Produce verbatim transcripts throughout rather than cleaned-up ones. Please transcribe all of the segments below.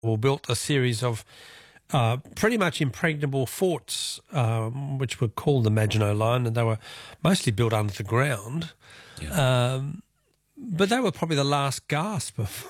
War built a series of uh, pretty much impregnable forts, um, which were called the Maginot Line, and they were mostly built under the ground. Yeah. Um, but they were probably the last gasp of,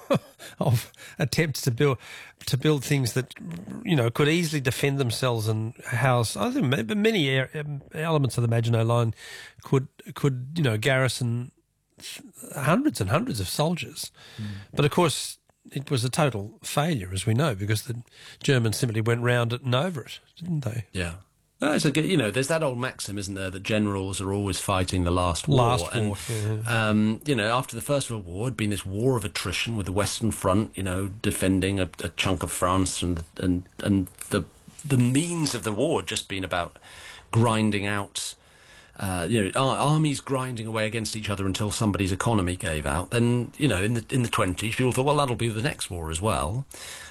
of attempts to build to build things that, you know, could easily defend themselves and house. I think many elements of the Maginot Line could could you know garrison hundreds and hundreds of soldiers. Mm. But of course, it was a total failure, as we know, because the Germans simply went round it and over it, didn't they? Yeah. No, it's a, you know, there's that old maxim, isn't there, that generals are always fighting the last war. Last and, war, yeah. um, you know, after the First World War, had been this war of attrition with the Western Front, you know, defending a, a chunk of France, and and and the the means of the war had just been about grinding out. Uh, you know, ar- armies grinding away against each other until somebody's economy gave out. Then, you know, in the in the twenties, people thought, well, that'll be the next war as well.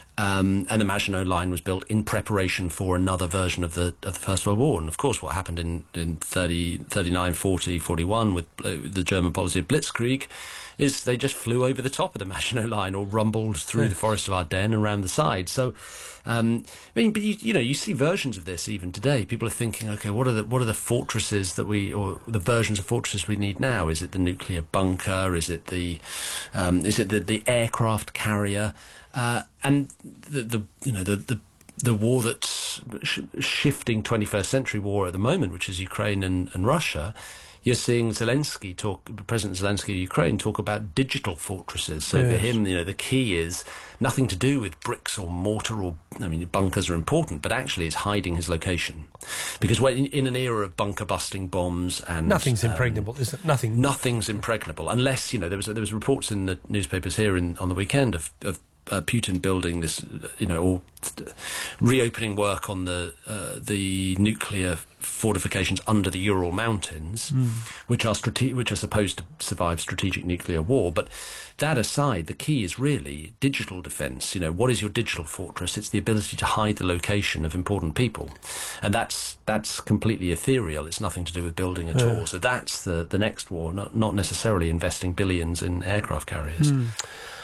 Um, and the Maginot Line was built in preparation for another version of the of the First World War. And of course, what happened in in thirty, thirty-nine, forty, forty-one with uh, the German policy of Blitzkrieg is they just flew over the top of the Maginot Line or rumbled through yeah. the forest of Ardennes and around the side. So. Um, I mean, but you, you know, you see versions of this even today. People are thinking, okay, what are the what are the fortresses that we, or the versions of fortresses we need now? Is it the nuclear bunker? Is it the, um, is it the, the aircraft carrier? Uh, and the, the you know the the the war that's sh- shifting twenty-first century war at the moment, which is Ukraine and, and Russia. You're seeing Zelensky talk, President Zelensky of Ukraine talk about digital fortresses. So yes. for him, you know, the key is nothing to do with bricks or mortar or, I mean, bunkers are important, but actually it's hiding his location. Because when, in an era of bunker busting bombs and... Nothing's um, impregnable, is it? Nothing. Nothing's impregnable, unless, you know, there was there was reports in the newspapers here in, on the weekend of, of uh, Putin building this, you know, or reopening work on the uh, the nuclear fortifications under the Ural Mountains, mm. which are strate- which are supposed to survive strategic nuclear war. But that aside, the key is really digital defence. You know, what is your digital fortress? It's the ability to hide the location of important people, and that's that's completely ethereal. It's nothing to do with building at yeah. all. So that's the the next war, not not necessarily investing billions in aircraft carriers. Mm.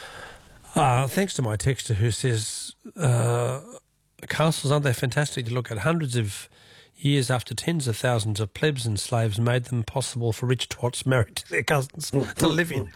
Uh, thanks to my texter who says uh, castles, aren't they fantastic to look at? Hundreds of years after tens of thousands of plebs and slaves made them possible for rich twats married to their cousins to live in.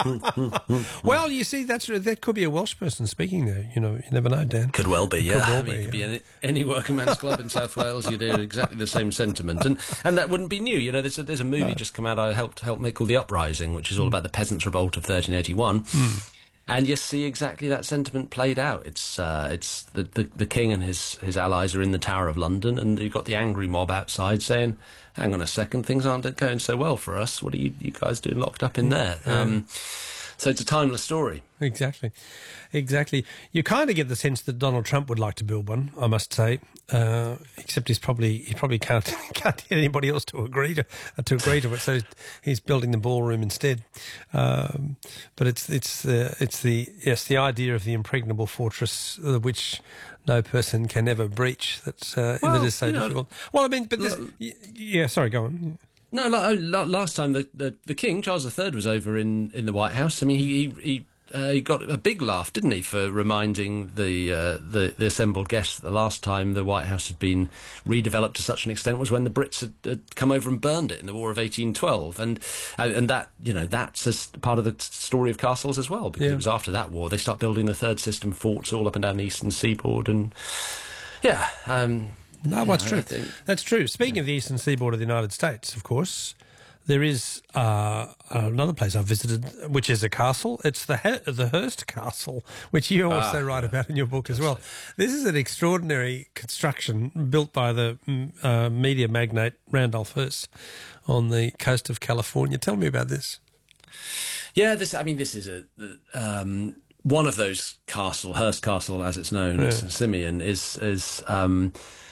Well, you see, that's that could be a Welsh person speaking there. You know, you never know, Dan. Could well be, yeah. Could well I mean, be, it could yeah. be any, any working man's club in South Wales. You'd hear exactly the same sentiment, and and that wouldn't be new. You know, there's a, there's a movie no. just come out I helped help make called The Uprising, which is all about the peasants' revolt of thirteen eighty-one. Mm. And you see exactly that sentiment played out. It's uh, it's the, the the king and his, his allies are in the Tower of London, and you've got the angry mob outside saying, "Hang on a second, things aren't going so well for us. What are you, you guys doing locked up in there?" Yeah. Um, so it's a timeless story. Exactly, exactly. You kind of get the sense that Donald Trump would like to build one, I must say. Uh, except he's probably he probably can't can't get anybody else to agree to uh, to agree to it. So he's building the ballroom instead. Um, but it's it's uh, it's the yes the idea of the impregnable fortress uh, which no person can ever breach. That's uh, well, that is so difficult. Know, well, I mean, but this, l- yeah. Sorry, go on. No, last time the, the, the King, Charles the Third, was over in, in the White House. I mean, he he uh, he got a big laugh, didn't he, for reminding the, uh, the the assembled guests that the last time the White House had been redeveloped to such an extent was when the Brits had, had come over and burned it in the War of eighteen twelve, and and that you know that's a part of the story of castles as well, because yeah. it was after that war they start building the third system forts all up and down the eastern seaboard, and yeah. Um, No, that's true. That's true. Speaking yeah. of the eastern seaboard of the United States, of course, there is uh, another place I've visited, which is a castle. It's the he- the Hearst Castle, which you also ah, write yeah. about in your book as well. This is an extraordinary construction built by the uh, media magnate Randolph Hearst on the coast of California. Tell me about this. Yeah, this. I mean, this is a um, one of those castle, Hearst Castle, as it's known, yeah. Simeon, is is. Um,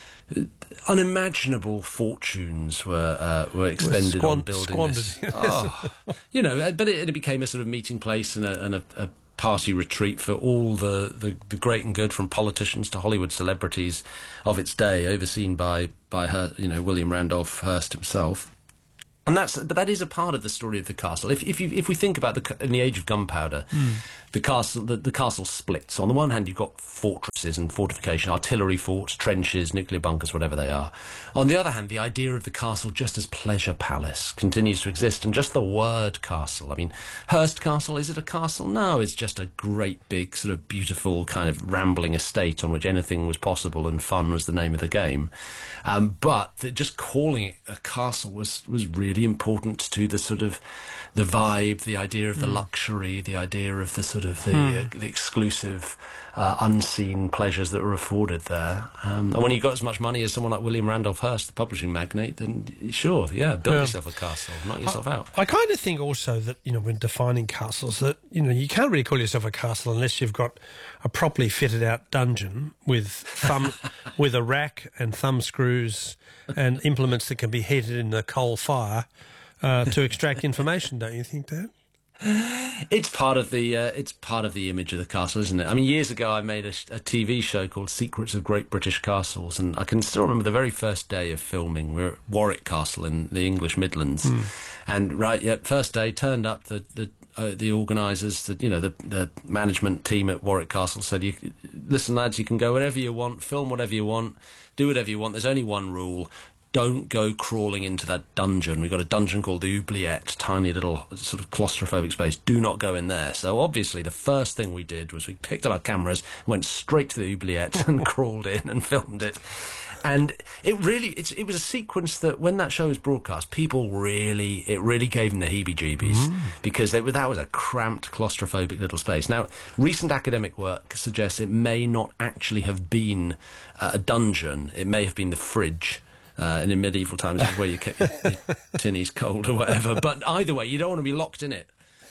unimaginable fortunes were uh, were expended squand- on building this. Oh, you know, but it, it became a sort of meeting place and a, and a, a party retreat for all the, the, the great and good, from politicians to Hollywood celebrities of its day, overseen by by her, you know, William Randolph Hearst himself. And that's, but that is a part of the story of the castle. If if you, if we think about the in the age of gunpowder, mm. the castle the, the castle splits. On the one hand, you've got fortresses and fortification, artillery forts, trenches, nuclear bunkers, whatever they are. On the other hand, the idea of the castle just as pleasure palace continues to exist, and just the word castle. I mean, Hurst Castle, is it a castle? No, it's just a great big sort of beautiful kind of rambling estate on which anything was possible and fun was the name of the game. Um, but the, just calling it a castle was was really important to the sort of the vibe, the idea of the mm. luxury, the idea of the sort of the, mm. uh, the exclusive, uh, unseen pleasures that were afforded there. Um, and when you got as much money as someone like William Randolph Hearst, the publishing magnate, then sure, yeah, build yeah. yourself a castle, knock yourself I, out. I kind of think also that, you know, when defining castles, that, you know, you can't really call yourself a castle unless you've got a properly fitted out dungeon with thumb, with a rack and thumb screws and implements that can be heated in a coal fire uh, to extract information. Don't you think, Dad? It's part of the uh, it's part of the image of the castle, isn't it? I mean, years ago I made a, a T V show called Secrets of Great British Castles, and I can still remember the very first day of filming. We were at Warwick Castle in the English Midlands, mm. and right, yeah, first day turned up the the uh, the organisers, the you know the the management team at Warwick Castle said, "You listen, lads, you can go wherever you want, film whatever you want, do whatever you want. There's only one rule." Don't go crawling into that dungeon. We've got a dungeon called the Oubliette, tiny little sort of claustrophobic space. Do not go in there. So obviously the first thing we did was we picked up our cameras, went straight to the Oubliette and crawled in and filmed it. And it really, it's, it was a sequence that when that show was broadcast, people really, it really gave them the heebie-jeebies mm. because they, that was a cramped, claustrophobic little space. Now, recent academic work suggests it may not actually have been uh, a dungeon. It may have been the fridge. Uh, and in medieval times, where you kept your, your tinnies cold or whatever. But either way, you don't want to be locked in it.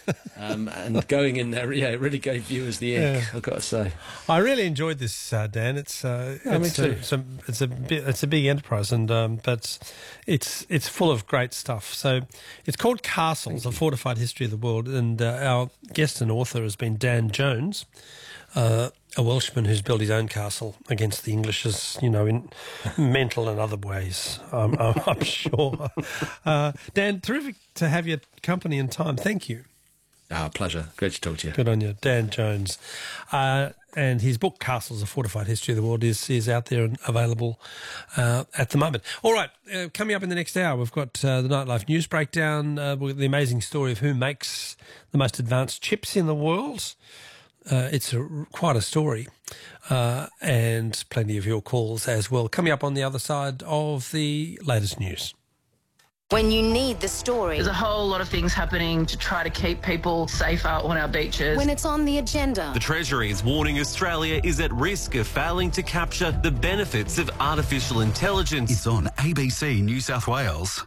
Um, and going in there, yeah, it really gave viewers the ick, yeah. I've got to say. I really enjoyed this, uh, Dan. It's uh, yeah, it's, me too. A, it's a it's a bit, it's a big enterprise, and um, but it's it's full of great stuff. So it's called Castles: A Fortified History of the World, and uh, our guest and author has been Dan Jones. Uh, a Welshman who's built his own castle against the Englishes, you know, in mental and other ways, um, I'm, I'm sure. Uh, Dan, terrific to have your company and time. Thank you. Ah, pleasure. Great to talk to you. Good on you. Dan Jones. Uh, and his book, Castles, A Fortified History of the World, is, is out there and available uh, at the moment. All right, uh, coming up in the next hour, we've got uh, the Nightlife News Breakdown, uh, with the amazing story of who makes the most advanced chips in the world. Uh, it's a, quite a story, uh, and plenty of your calls as well. Coming up on the other side of the latest news. When you need the story. There's a whole lot of things happening to try to keep people safer on our beaches. When it's on the agenda. The Treasury is warning Australia is at risk of failing to capture the benefits of artificial intelligence. It's on A B C New South Wales.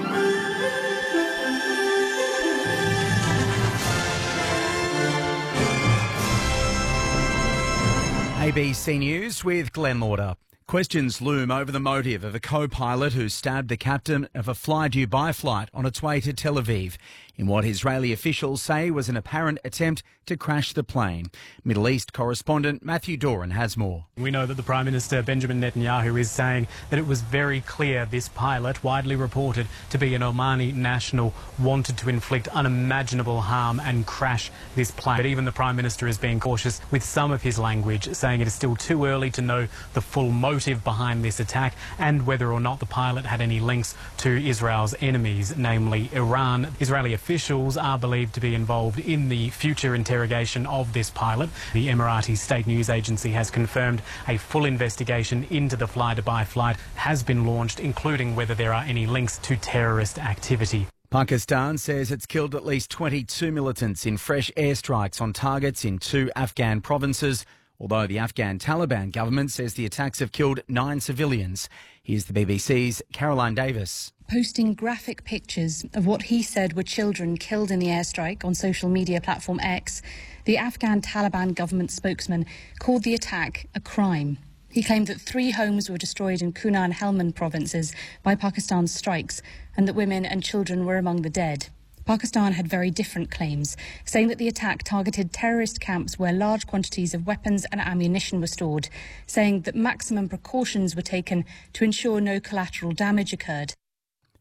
A B C News with Glenn Lauder. Questions loom over the motive of a co-pilot who stabbed the captain of a fly-Dubai flight on its way to Tel Aviv in what Israeli officials say was an apparent attempt to crash the plane. Middle East correspondent Matthew Doran has more. We know that the Prime Minister Benjamin Netanyahu is saying that it was very clear this pilot, widely reported to be an Omani national, wanted to inflict unimaginable harm and crash this plane. But even the Prime Minister is being cautious with some of his language, saying it is still too early to know the full motive behind this attack and whether or not the pilot had any links to Israel's enemies, namely Iran. Israeli officials are believed to be involved in the future interrogation of this pilot. The Emirati state news agency has confirmed a full investigation into the fly-Dubai flight has been launched, including whether there are any links to terrorist activity. Pakistan says it's killed at least twenty-two militants in fresh airstrikes on targets in two Afghan provinces, although the Afghan Taliban government says the attacks have killed nine civilians. Here's the B B C's Caroline Davis. Posting graphic pictures of what he said were children killed in the airstrike on social media platform X, the Afghan Taliban government spokesman called the attack a crime. He claimed that three homes were destroyed in Kunar and Helmand provinces by Pakistan's strikes and that women and children were among the dead. Pakistan had very different claims, saying that the attack targeted terrorist camps where large quantities of weapons and ammunition were stored, saying that maximum precautions were taken to ensure no collateral damage occurred.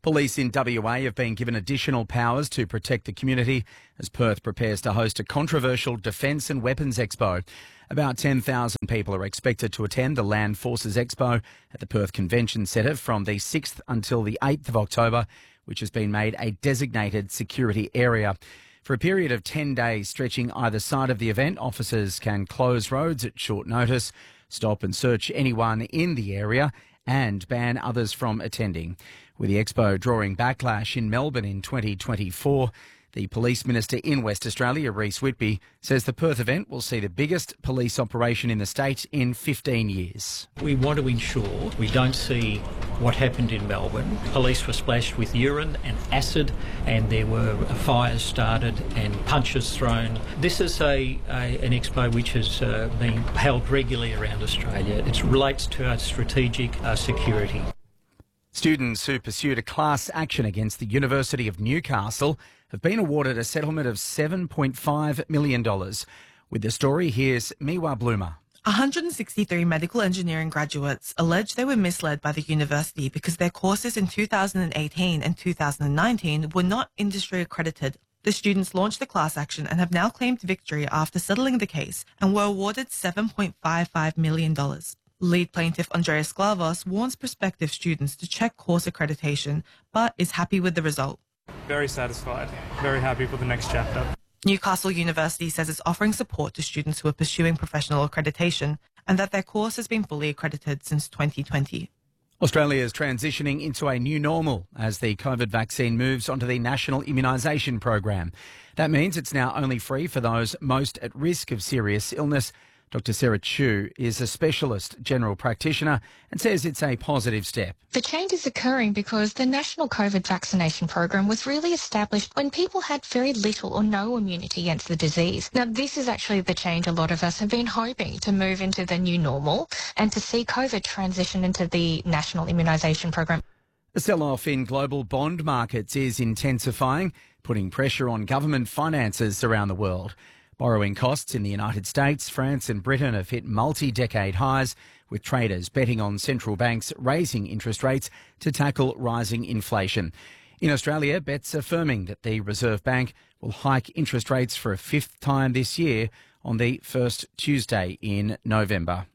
Police in W A have been given additional powers to protect the community as Perth prepares to host a controversial Defence and Weapons Expo. About ten thousand people are expected to attend the Land Forces Expo at the Perth Convention Centre from the sixth until the eighth of October, which has been made a designated security area. For a period of ten days stretching either side of the event, officers can close roads at short notice, stop and search anyone in the area and ban others from attending. With the Expo drawing backlash in Melbourne in twenty twenty-four, the Police Minister in West Australia, Rhys Whitby, says the Perth event will see the biggest police operation in the state in fifteen years. We want to ensure we don't see what happened in Melbourne. Police were splashed with urine and acid, and there were fires started and punches thrown. This is a, a an expo which has uh, been held regularly around Australia. It relates to our strategic uh, security. Students who pursued a class action against the University of Newcastle have been awarded a settlement of seven point five million dollars. With the story, here's Miwa Bloomer. one hundred sixty-three medical engineering graduates allege they were misled by the university because their courses in two thousand eighteen and two thousand nineteen were not industry accredited. The students launched the class action and have now claimed victory after settling the case and were awarded seven point five five million dollars. Lead plaintiff Andreas Sklavos warns prospective students to check course accreditation, but is happy with the result. Very satisfied, very happy for the next chapter. Newcastle University says it's offering support to students who are pursuing professional accreditation and that their course has been fully accredited since twenty twenty. Australia is transitioning into a new normal as the COVID vaccine moves onto the national immunisation program. That means it's now only free for those most at risk of serious illness. Doctor Sarah Chu is a specialist general practitioner and says it's a positive step. The change is occurring because the National COVID Vaccination Program was really established when people had very little or no immunity against the disease. Now, this is actually the change a lot of us have been hoping to move into the new normal and to see COVID transition into the National Immunisation Program. The sell-off in global bond markets is intensifying, putting pressure on government finances around the world. Borrowing costs in the United States, France and Britain have hit multi-decade highs, with traders betting on central banks raising interest rates to tackle rising inflation. In Australia, bets are firming that the Reserve Bank will hike interest rates for a fifth time this year on the first Tuesday in November.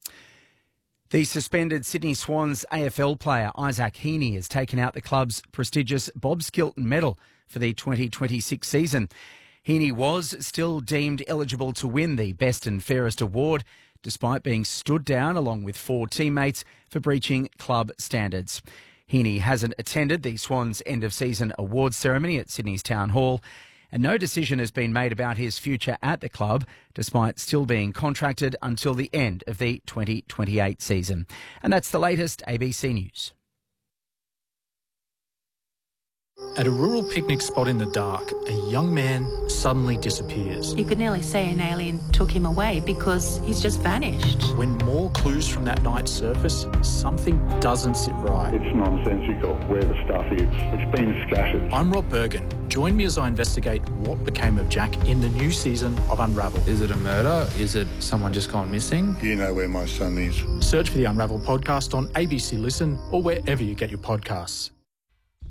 The suspended Sydney Swans A F L player Isaac Heaney has taken out the club's prestigious Bob Skilton medal for the twenty twenty-six season. Heaney was still deemed eligible to win the Best and Fairest award, despite being stood down along with four teammates for breaching club standards. Heaney hasn't attended the Swans' end-of-season awards ceremony at Sydney's Town Hall, and no decision has been made about his future at the club, despite still being contracted until the end of the twenty twenty-eight season. And that's the latest A B C News. At a rural picnic spot in the dark, a young man suddenly disappears. You could nearly say an alien took him away because he's just vanished. When more clues from that night surface, something doesn't sit right. It's nonsensical where the stuff is. It's been scattered. I'm Rob Bergen. Join me as I investigate what became of Jack in the new season of Unravel. Is it a murder? Is it someone just gone missing? You know where my son is. Search for the Unravel podcast on A B C Listen or wherever you get your podcasts.